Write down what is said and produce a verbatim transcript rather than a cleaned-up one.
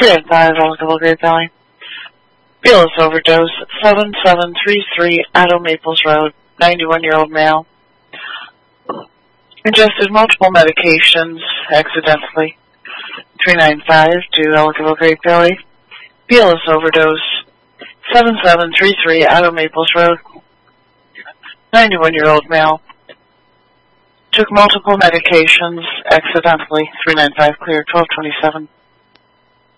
three oh five, Ellicottville, Great Valley. Fearless overdose, seven seven three three, Addo Maples Road, ninety-one-year-old male. Ingested multiple medications accidentally. three nine five to Ellicottville, Great Valley. Fearless overdose, seven seven three three, Addo Maples Road, ninety-one-year-old male. Took multiple medications accidentally. three nine five clear, twelve twenty-seven.